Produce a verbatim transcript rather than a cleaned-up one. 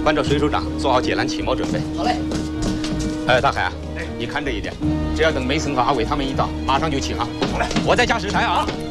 关照水手长做好解缆起锚准备。 好嘞。 哎，大海啊，哎，你看这一点，只要等梅森和阿伟他们一到，马上就起航。 好嘞， 我在驾驶台啊。